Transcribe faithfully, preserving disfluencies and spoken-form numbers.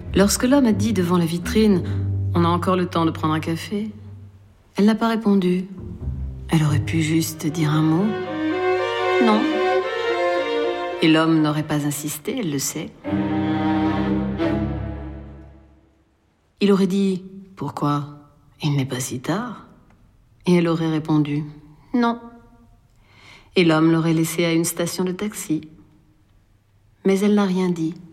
Lorsque l'homme a dit devant la vitrine « On a encore le temps de prendre un café », elle n'a pas répondu. Elle aurait pu juste dire un mot. Non. Et l'homme n'aurait pas insisté, elle le sait. Il aurait dit « Pourquoi ? Il n'est pas si tard ?» Et elle aurait répondu « Non. » Et l'homme l'aurait laissée à une station de taxi. Mais elle n'a rien dit.